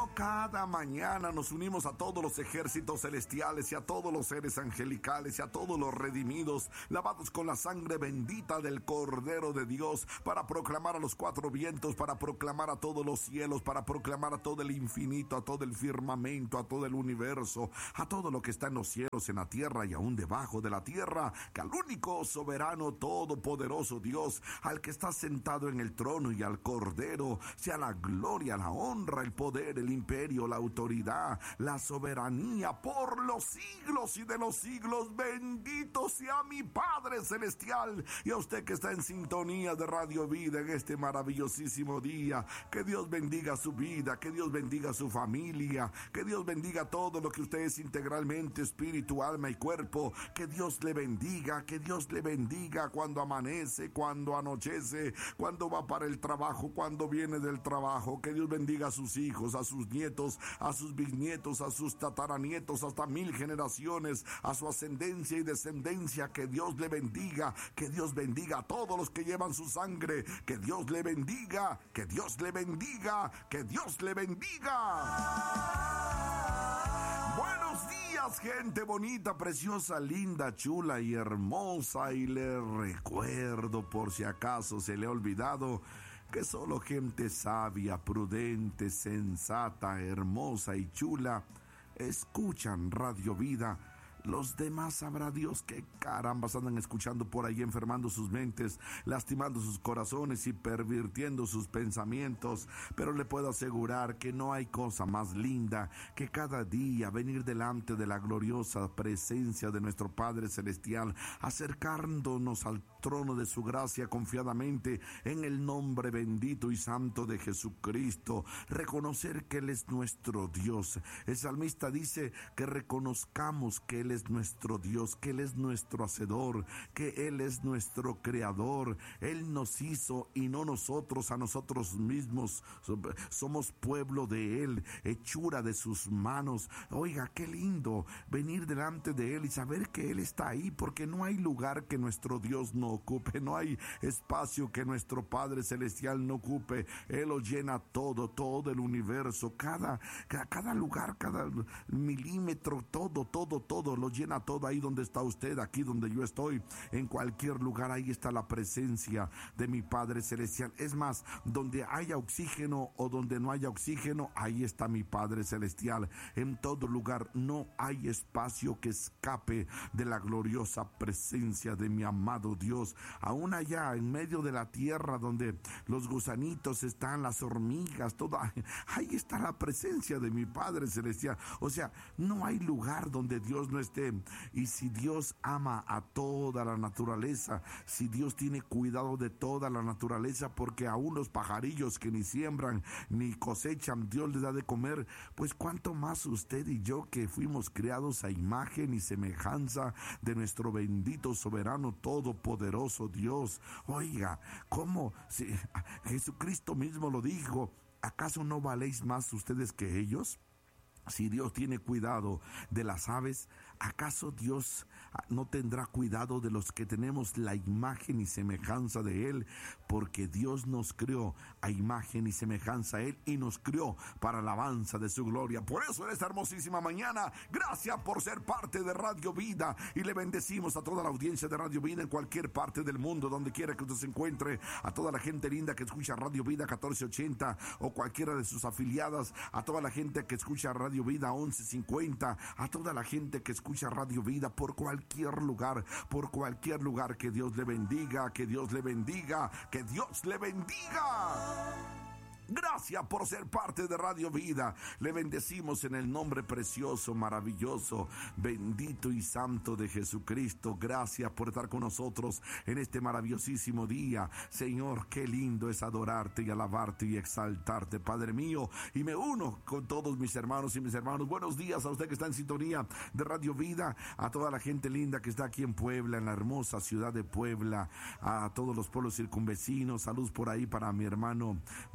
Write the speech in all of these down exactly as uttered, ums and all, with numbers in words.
cada mañana nos unimos a todos los ejércitos celestiales y a todos los seres angelicales y a todos los redimidos, lavados con la sangre bendita del Cordero de Dios, para proclamar a los cuatro vientos, para proclamar a todos los cielos, para proclamar a todo el infinito, a todo el firmamento, a todo el universo, a todo lo que está en los cielos, en la tierra y aún debajo de la tierra, que al único soberano, todopoderoso Dios, al que está sentado en el trono y al Cordero, sea la gloria, la honra, el poder, el imperio, la autoridad, la soberanía por los siglos y de los siglos. Bendito sea mi Padre Celestial, y a usted que está en sintonía de Radio Vida en este maravillosísimo día. Que Dios bendiga su vida, que Dios bendiga su familia, que Dios bendiga todo lo que usted es integralmente, espíritu, alma y cuerpo. Que Dios le bendiga, que Dios le bendiga cuando amanece, cuando anochece, cuando va para el trabajo, cuando viene del trabajo. Que Dios bendiga a sus hijos, a sus nietos, a sus bisnietos, a sus tataranietos, hasta mil generaciones, a su ascendencia y descendencia. Que Dios le bendiga, que Dios bendiga a todos los que llevan su sangre. Que Dios le bendiga, que Dios le bendiga, que Dios le bendiga. Buenos días, gente bonita, preciosa, linda, chula y hermosa. Y le recuerdo, por si acaso se le ha olvidado, que solo gente sabia, prudente, sensata, hermosa y chula escuchan Radio Vida. Los demás sabrá Dios qué carambas andan escuchando por ahí, enfermando sus mentes, lastimando sus corazones y pervirtiendo sus pensamientos. Pero le puedo asegurar que no hay cosa más linda que cada día venir delante de la gloriosa presencia de nuestro Padre Celestial, acercándonos al trono de su gracia confiadamente en el nombre bendito y santo de Jesucristo, reconocer que Él es nuestro Dios. El salmista dice que reconozcamos que Él es nuestro Dios, que Él es nuestro hacedor, que Él es nuestro creador. Él nos hizo y no nosotros a nosotros mismos. Somos pueblo de Él, hechura de sus manos. Oiga, qué lindo venir delante de Él y saber que Él está ahí, porque no hay lugar que nuestro Dios no ocupe, no hay espacio que nuestro Padre Celestial no ocupe. Él lo llena todo, todo el universo, cada, cada, cada lugar, cada milímetro, todo, todo, todo, lo llena todo. Ahí donde está usted, aquí donde yo estoy, en cualquier lugar, ahí está la presencia de mi Padre Celestial. Es más, donde haya oxígeno o donde no haya oxígeno, ahí está mi Padre Celestial. En todo lugar no hay espacio que escape de la gloriosa presencia de mi amado Dios. Aún allá en medio de la tierra donde los gusanitos están, las hormigas, todo, ahí está la presencia de mi Padre Celestial. O sea, no hay lugar donde Dios no esté. Y si Dios ama a toda la naturaleza, si Dios tiene cuidado de toda la naturaleza, porque aún los pajarillos que ni siembran ni cosechan, Dios les da de comer, pues cuánto más usted y yo, que fuimos creados a imagen y semejanza de nuestro bendito, soberano, todopoderoso Dios. Oiga, ¿cómo? Si Jesucristo mismo lo dijo, ¿acaso no valéis más ustedes que ellos? Si Dios tiene cuidado de las aves, ¿acaso Dios no tendrá cuidado de los que tenemos la imagen y semejanza de Él? Porque Dios nos creó a imagen y semejanza a Él y nos creó para alabanza de su gloria. Por eso en esta hermosísima mañana, gracias por ser parte de Radio Vida, y le bendecimos a toda la audiencia de Radio Vida en cualquier parte del mundo, donde quiera que usted se encuentre, a toda la gente linda que escucha Radio Vida catorce ochenta o cualquiera de sus afiliadas, a toda la gente que escucha Radio Radio Vida once cincuenta, a toda la gente que escucha Radio Vida por cualquier lugar, por cualquier lugar. Que Dios le bendiga, que Dios le bendiga, que Dios le bendiga. Gracias por ser parte de Radio Vida. Le bendecimos en el nombre precioso, maravilloso, bendito y santo de Jesucristo. Gracias por estar con nosotros en este maravillosísimo día. Señor, qué lindo es adorarte y alabarte y exaltarte, Padre mío. Y me uno con todos mis hermanos y mis hermanos. Buenos días a usted que está en sintonía de Radio Vida, a toda la gente linda que está aquí en Puebla, en la hermosa ciudad de Puebla, a todos los pueblos circunvecinos. Saludos por ahí para mi hermano Martín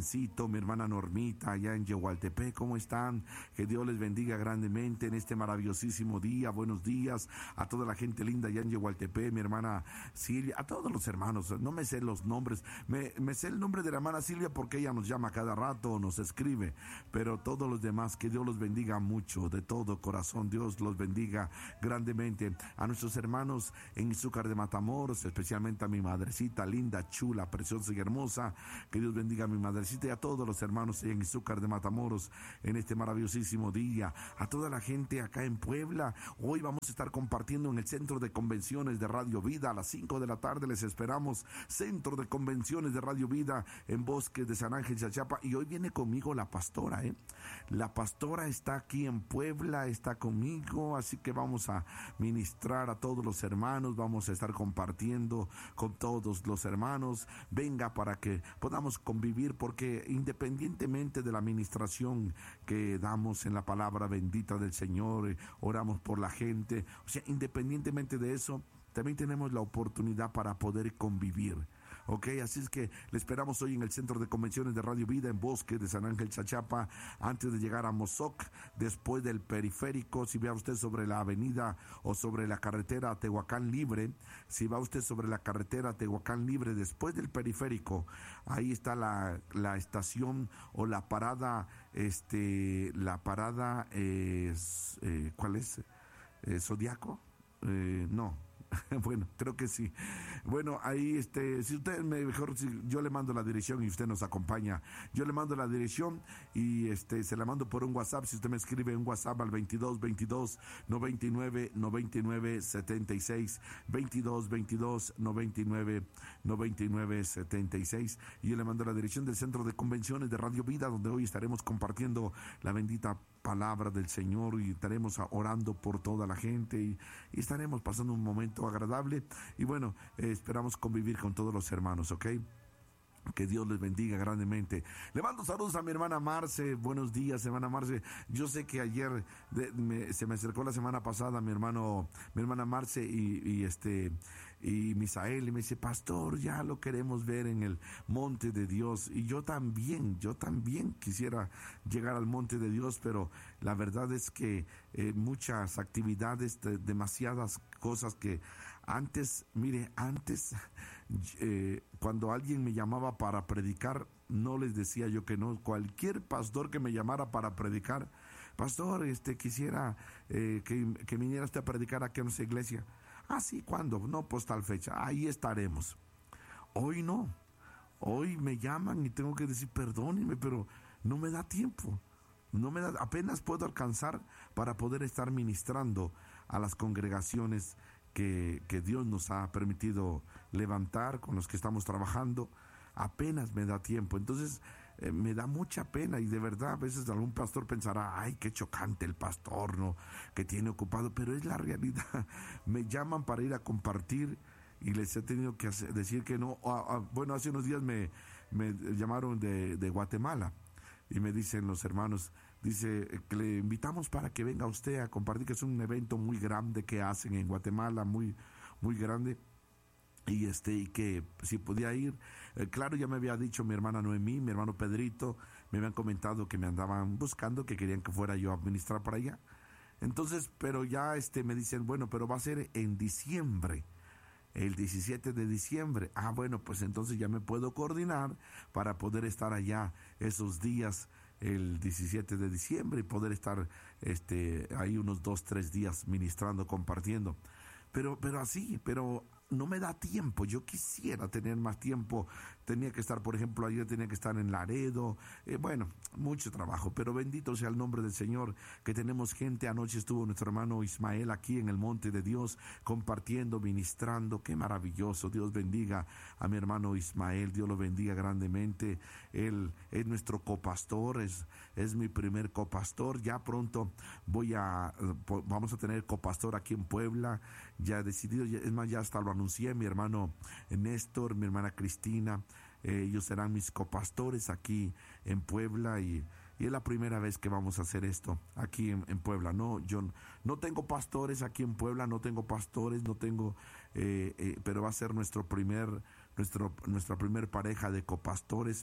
Juancito, mi hermana Normita, allá en Yehualtepec, ¿cómo están? Que Dios les bendiga grandemente en este maravillosísimo día. Buenos días a toda la gente linda allá en Yehualtepec, mi hermana Silvia, a todos los hermanos. No me sé los nombres, me, me sé el nombre de la hermana Silvia porque ella nos llama cada rato o nos escribe, pero todos los demás, que Dios los bendiga mucho, de todo corazón, Dios los bendiga grandemente. A nuestros hermanos en Izúcar de Matamoros, especialmente a mi madrecita linda, chula, preciosa y hermosa, que Dios bendiga a mi madrecita y a todos los hermanos en Izúcar de Matamoros en este maravillosísimo día. A toda la gente acá en Puebla, hoy vamos a estar compartiendo en el Centro de Convenciones de Radio Vida a las cinco de la tarde. Les esperamos, Centro de Convenciones de Radio Vida en Bosques de San Ángel Chachapa, y hoy viene conmigo la pastora, ¿eh? La pastora está aquí en Puebla, está conmigo, así que vamos a ministrar a todos los hermanos, vamos a estar compartiendo con todos los hermanos. Venga para que podamos convivir, porque independientemente de la ministración que damos en la palabra bendita del Señor, eh, oramos por la gente, o sea, independientemente de eso, también tenemos la oportunidad para poder convivir. Ok, así es que le esperamos hoy en el Centro de Convenciones de Radio Vida en Bosque de San Ángel Chachapa, antes de llegar a Mozoc, después del periférico. Si va usted sobre la avenida o sobre la carretera Tehuacán Libre, si va usted sobre la carretera Tehuacán Libre, después del periférico, ahí está la, la estación o la parada, este, la parada, eh, eh, ¿cuál es? Eh, ¿Zodiaco? Eh, no. Bueno, creo que sí. Bueno, ahí, este, si usted me mejor, si yo le mando la dirección y usted nos acompaña, yo le mando la dirección y este, se la mando por un WhatsApp. Si usted me escribe un WhatsApp al veintidós veintidós noventa y nueve noventa y nueve setenta y seis, veintidós veintidós noventa y nueve noventa y nueve setenta y seis, y yo le mando la dirección del Centro de Convenciones de Radio Vida, donde hoy estaremos compartiendo la bendita palabra del Señor y estaremos orando por toda la gente y, y estaremos pasando un momento agradable y bueno, eh, esperamos convivir con todos los hermanos, ¿ok? Que Dios les bendiga grandemente. Le mando saludos a mi hermana Marce. Buenos días, hermana Marce. Yo sé que ayer de, me, se me acercó la semana pasada mi hermano, mi hermana Marce y, y este y Misael, y me dice: pastor, ya lo queremos ver en el monte de Dios. Y yo también, yo también quisiera llegar al monte de Dios, pero la verdad es que eh, muchas actividades, de, demasiadas cosas que antes, mire, antes eh, cuando alguien me llamaba para predicar, no les decía yo que no. Cualquier pastor que me llamara para predicar: pastor, este quisiera eh, que, que viniera usted a predicar aquí en nuestra iglesia. Ah, sí, ¿cuándo? No, pues tal fecha, ahí estaremos. Hoy no, hoy me llaman y tengo que decir: perdónenme, pero no me da tiempo, no me da, apenas puedo alcanzar para poder estar ministrando a las congregaciones que, que Dios nos ha permitido levantar, con los que estamos trabajando. Apenas me da tiempo, entonces eh, me da mucha pena, y de verdad a veces algún pastor pensará: ay, qué chocante el pastor, ¿no?, que tiene ocupado, pero es la realidad. Me llaman para ir a compartir y les he tenido que hacer, decir que no. Ah, ah, bueno, hace unos días me, me llamaron de, de Guatemala y me dicen los hermanos, dice que le invitamos para que venga usted a compartir, que es un evento muy grande que hacen en Guatemala, muy, muy grande. Y este, y que si podía ir, eh, claro, ya me había dicho mi hermana Noemí, mi hermano Pedrito, me habían comentado que me andaban buscando, que querían que fuera yo a ministrar para allá. Entonces, pero ya este me dicen: bueno, pero va a ser en diciembre, el diecisiete de diciembre. Ah, bueno, pues entonces ya me puedo coordinar para poder estar allá esos días, el diecisiete de diciembre, y poder estar este ahí unos dos, tres días ministrando, compartiendo. Pero, pero así, pero no me da tiempo. Yo quisiera tener más tiempo. Tenía que estar, por ejemplo, ayer tenía que estar en Laredo. Eh, bueno, mucho trabajo, pero bendito sea el nombre del Señor, que tenemos gente. Anoche estuvo nuestro hermano Ismael aquí en el monte de Dios, compartiendo, ministrando. Qué maravilloso. Dios bendiga a mi hermano Ismael. Dios lo bendiga grandemente. Él es nuestro copastor, es, es mi primer copastor. Ya pronto voy a, vamos a tener copastor aquí en Puebla. Ya he decidido, es más, ya hasta lo anuncié, mi hermano Néstor, mi hermana Cristina, eh, ellos serán mis copastores aquí en Puebla, y, y es la primera vez que vamos a hacer esto aquí en, en Puebla. No, yo no tengo pastores aquí en Puebla, no tengo pastores, no tengo, eh, eh, pero va a ser nuestro primer, nuestro, nuestra primer pareja de copastores.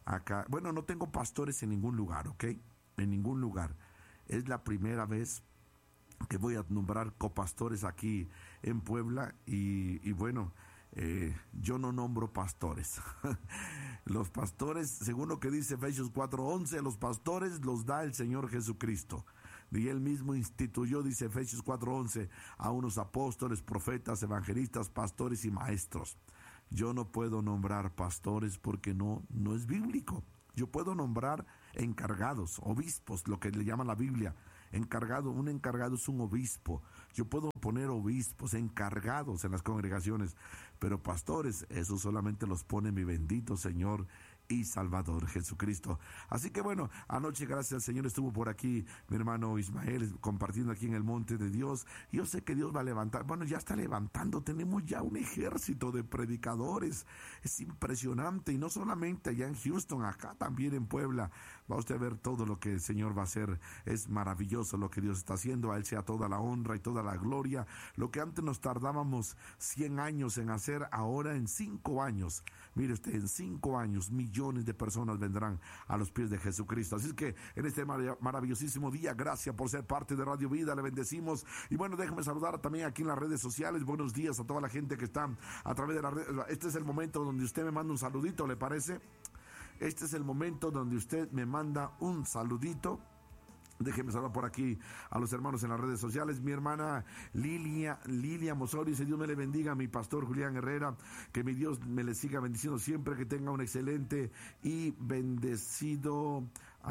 acá. Bueno, no tengo pastores en ningún lugar, ¿ok? En ningún lugar. Es la primera vez que voy a nombrar copastores aquí en Puebla y, y bueno, eh, yo no nombro pastores. Los pastores, según lo que dice Efesios cuatro once, los pastores los da el Señor Jesucristo. Y él mismo instituyó, dice Efesios cuatro once, a unos apóstoles, profetas, evangelistas, pastores y maestros. Yo no puedo nombrar pastores porque no, no es bíblico. Yo puedo nombrar encargados, obispos, lo que le llama la Biblia. Encargado, un encargado es un obispo. Yo puedo poner obispos, encargados en las congregaciones, pero pastores, eso solamente los pone mi bendito Señor y Salvador Jesucristo. Así que bueno, anoche gracias al Señor estuvo por aquí mi hermano Ismael compartiendo aquí en el Monte de Dios. Yo sé que Dios va a levantar, bueno, ya está levantando, tenemos ya un ejército de predicadores, es impresionante, y no solamente allá en Houston, acá también en Puebla, va usted a ver todo lo que el Señor va a hacer. Es maravilloso lo que Dios está haciendo, a Él sea toda la honra y toda la gloria. Lo que antes nos tardábamos cien años en hacer, ahora en cinco años, mire usted, en cinco años, millones de personas vendrán a los pies de Jesucristo. Así es que en este mar- maravillosísimo día, gracias por ser parte de Radio Vida, le bendecimos. Y bueno, déjeme saludar también aquí en las redes sociales. Buenos días a toda la gente que está a través de la red. Este es el momento donde usted me manda un saludito, ¿le parece? Este es el momento donde usted me manda un saludito. Déjeme saludar por aquí a los hermanos en las redes sociales. Mi hermana Lilia, Lilia Mosori, dice: Dios me le bendiga. Mi pastor Julián Herrera, que mi Dios me le siga bendiciendo siempre, que tenga un excelente y bendecido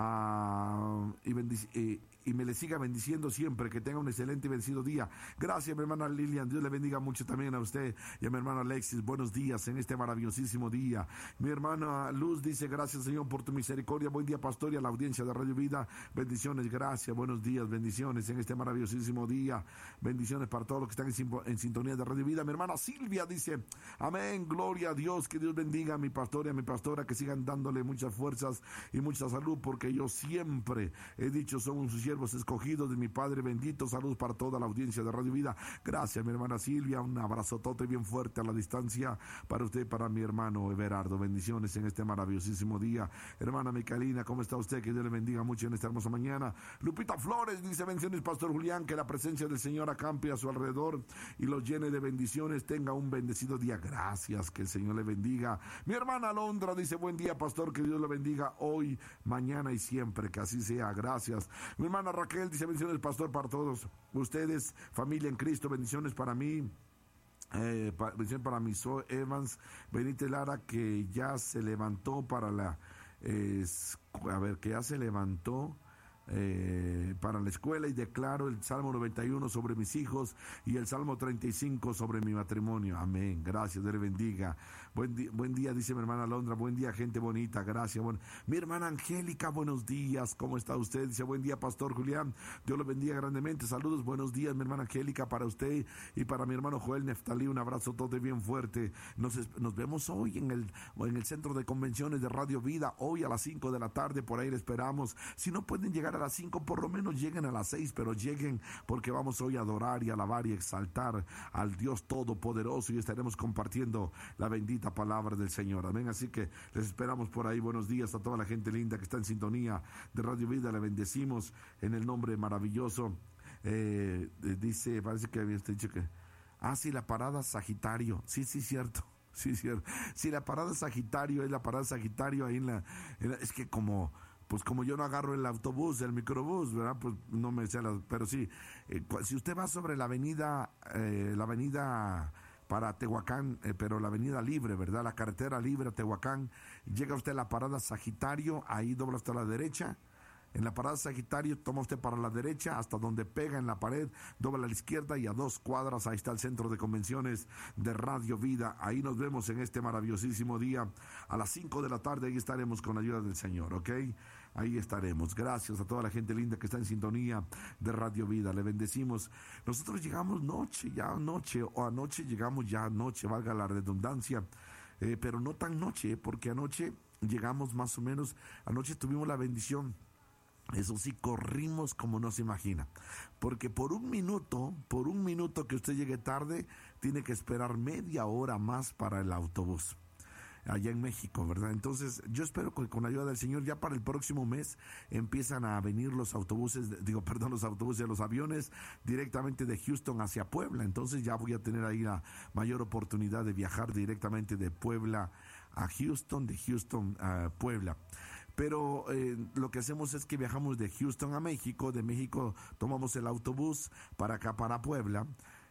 uh, y, bendic eh, y me le siga bendiciendo siempre, que tenga un excelente y bendecido día. Gracias, mi hermana Lilian, Dios le bendiga mucho también a usted y a mi hermano Alexis. Buenos días en este maravillosísimo día. Mi hermana Luz dice: gracias, Señor, por tu misericordia. Buen día, pastor, y a la audiencia de Radio Vida. Bendiciones, gracias, buenos días, bendiciones en este maravillosísimo día. Bendiciones para todos los que están en, en sintonía de Radio Vida. Mi hermana Silvia dice: amén, gloria a Dios, que Dios bendiga a mi pastor y a mi pastora, que sigan dándole muchas fuerzas y mucha salud, porque yo siempre he dicho, son sus siervos escogidos de mi Padre bendito. Saludos para toda la audiencia de Radio Vida. Gracias, mi hermana Silvia, un abrazotote bien fuerte a la distancia para usted y para mi hermano Everardo. Bendiciones en este maravillosísimo día. Hermana Micaelina, ¿cómo está usted? Que Dios le bendiga mucho en esta hermosa mañana. Lupita Flores dice: bendiciones, pastor Julián, que la presencia del Señor acampe a su alrededor y los llene de bendiciones. Tenga un bendecido día. Gracias, que el Señor le bendiga. Mi hermana Alondra dice: buen día, pastor, que Dios le bendiga hoy, mañana y siempre, que así sea. Gracias. Mi hermana Raquel dice: bendiciones, pastor, para todos ustedes, familia en Cristo. Bendiciones para mí. Eh, pa, bendiciones para mi Zoe Evans Benítez Lara, que ya se levantó para la eh, a ver, que ya se levantó Eh, para la escuela, y declaro el Salmo noventa y uno sobre mis hijos y el Salmo treinta y cinco sobre mi matrimonio. Amén. Gracias, Dios le bendiga. Buen día, buen día, dice mi hermana Alondra. Buen día, gente bonita. Gracias. Bueno, mi hermana Angélica, buenos días. ¿Cómo está usted? Dice: buen día, pastor Julián. Dios lo bendiga grandemente. Saludos, buenos días, mi hermana Angélica, para usted y para mi hermano Joel Neftalí. Un abrazo todo bien fuerte. Nos, nos vemos hoy en el, en el Centro de Convenciones de Radio Vida, hoy a las cinco de la tarde. Por ahí le esperamos. Si no pueden llegar a las cinco, por lo menos lleguen a las seis, pero lleguen, porque vamos hoy a adorar y alabar y exaltar al Dios Todopoderoso, y estaremos compartiendo la bendita palabra del Señor. Amén. Así que les esperamos por ahí. Buenos días a toda la gente linda que está en sintonía de Radio Vida. Le bendecimos en el nombre maravilloso. Eh, dice, parece que había dicho que, ah, sí, la parada Sagitario. Sí, sí, cierto. Sí, cierto. Sí, la parada Sagitario es la parada Sagitario ahí en la, en la es que como pues como yo no agarro el autobús, el microbús, ¿verdad? Pues no me sé, las, pero sí, eh, si usted va sobre la avenida, eh, la avenida para Tehuacán, eh, pero la avenida libre, ¿verdad? La carretera libre a Tehuacán, llega usted a la parada Sagitario, ahí dobla hasta la derecha. En la parada Sagitario toma usted para la derecha hasta donde pega en la pared, dobla a la izquierda y a dos cuadras ahí está el Centro de Convenciones de Radio Vida. Ahí nos vemos en este maravillosísimo día a las cinco de la tarde. Ahí estaremos con la ayuda del Señor, ¿ok? Ahí estaremos. Gracias a toda la gente linda que está en sintonía de Radio Vida. Le bendecimos. Nosotros llegamos noche, ya noche, o anoche llegamos ya noche, valga la redundancia, eh, pero no tan noche, porque anoche llegamos más o menos, anoche tuvimos la bendición. Eso sí, corrimos como no se imagina, porque por un minuto, por un minuto que usted llegue tarde, tiene que esperar media hora más para el autobús. allá en México, ¿verdad? Entonces yo espero que con la ayuda del Señor ya para el próximo mes empiezan a venir los autobuses, digo, perdón, los autobuses, los aviones directamente de Houston hacia Puebla. Entonces ya voy a tener ahí la mayor oportunidad de viajar directamente de Puebla a Houston, de Houston a Puebla. Pero eh, lo que hacemos es que viajamos de Houston a México, de México tomamos el autobús para acá, para Puebla,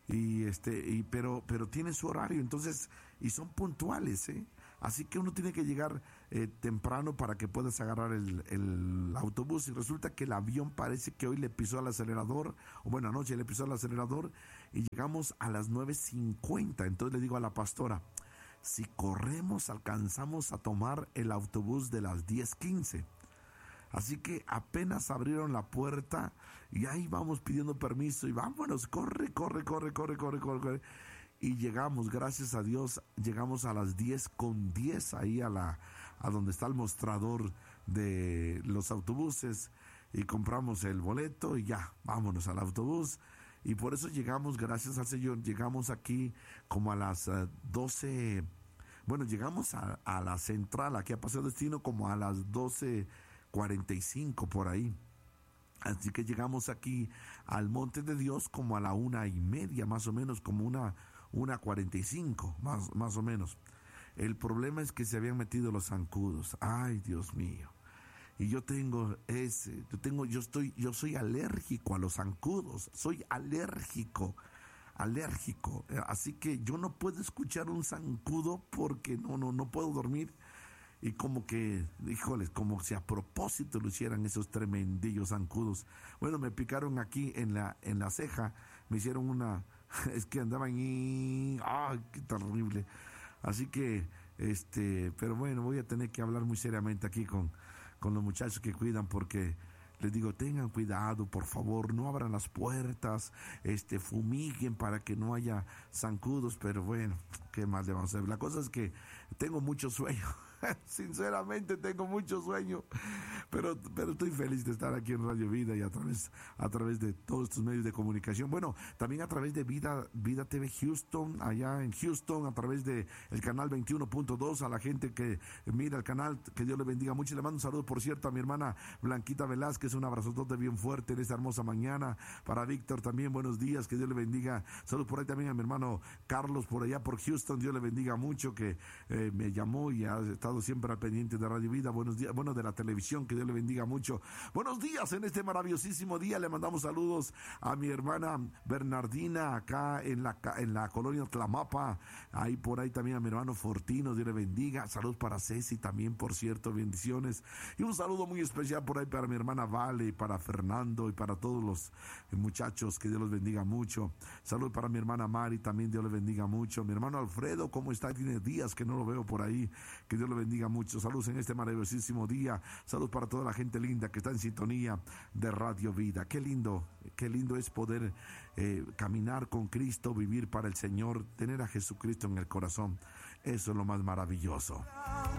y este, y pero, pero tiene su horario, entonces, y son puntuales, ¿eh? Así que uno tiene que llegar eh, temprano para que puedas agarrar el, el autobús, y resulta que el avión parece que hoy le pisó al acelerador, o bueno, anoche le pisó al acelerador, y llegamos a las nueve cincuenta. Entonces le digo a la pastora, si corremos alcanzamos a tomar el autobús de las diez quince. Así que apenas abrieron la puerta y ahí vamos pidiendo permiso y vámonos, corre, corre, corre, corre, corre, corre, corre. Y llegamos, gracias a Dios, llegamos a las diez con diez ahí a la a donde está el mostrador de los autobuses, y compramos el boleto y ya, vámonos al autobús. Y por eso llegamos, gracias al Señor, llegamos aquí como a las uh, doce, bueno, llegamos a, a la central, aquí a Paseo Destino, como a las doce cuarenta y cinco por ahí. Así que llegamos aquí al Monte de Dios como a la una y media, más o menos, como una, una cuarenta y cinco, más, más o menos. El problema es que se habían metido los zancudos. Ay, Dios mío. Y yo tengo ese, yo tengo, yo estoy, yo soy alérgico a los zancudos, soy alérgico, alérgico. Así que yo no puedo escuchar un zancudo porque no, no, no puedo dormir. Y como que, híjoles, como si a propósito lo hicieran esos tremendillos zancudos. Bueno, me picaron aquí en la, en la ceja, me hicieron una, es que andaban y, ay, qué terrible. Así que, este, pero bueno, voy a tener que hablar muy seriamente aquí con con los muchachos que cuidan, porque les digo, tengan cuidado, por favor, no abran las puertas, este, fumiguen para que no haya zancudos. Pero bueno, ¿qué más le vamos a hacer? La cosa es que tengo mucho sueño. Sinceramente tengo mucho sueño, pero, pero estoy feliz de estar aquí en Radio Vida y a través, a través de todos estos medios de comunicación. Bueno, también a través de Vida, Vida T V Houston, allá en Houston, a través de el canal veintiuno punto dos, a la gente que mira el canal, que Dios le bendiga mucho. Y le mando un saludo, por cierto, a mi hermana Blanquita Velázquez, un abrazotote bien fuerte en esta hermosa mañana. Para Víctor también, buenos días, que Dios le bendiga. Saludos por ahí también a mi hermano Carlos, por allá por Houston, Dios le bendiga mucho, que eh, me llamó y ha estado siempre al pendiente de Radio Vida. Buenos días, bueno, de la televisión, que Dios le bendiga mucho. Buenos días en este maravillosísimo día. Le mandamos saludos a mi hermana Bernardina acá en la, en la colonia Tlamapa, ahí por ahí también a mi hermano Fortino, Dios le bendiga. Saludos para Ceci también, por cierto, bendiciones. Y un saludo muy especial por ahí para mi hermana Vale y para Fernando y para todos los muchachos, que Dios los bendiga mucho. Saludos para mi hermana Mari también, Dios le bendiga mucho. Mi hermano Alfredo, ¿cómo está? Tiene días que no lo veo por ahí, que Dios le bendiga mucho. Saludos en este maravillosísimo día. Saludos para toda la gente linda que está en sintonía de Radio Vida. Qué lindo, qué lindo es poder eh, caminar con Cristo, vivir para el Señor, tener a Jesucristo en el corazón. Eso es lo más maravilloso.